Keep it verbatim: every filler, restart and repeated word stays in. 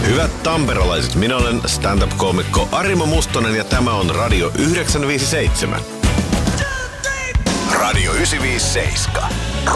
Hyvät tamperalaiset, minä olen stand-up-koomikko Arimo Mustonen ja tämä on Radio yhdeksäntoista viisikymmentäseitsemän. Radio yhdeksäntoista viisikymmentäseitsemän.